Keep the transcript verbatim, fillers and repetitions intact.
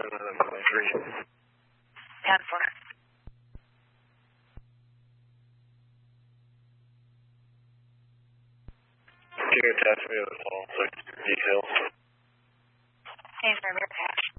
twenty-three. ten four. Can you attach me to the phone, like, details? Change my mirror patch.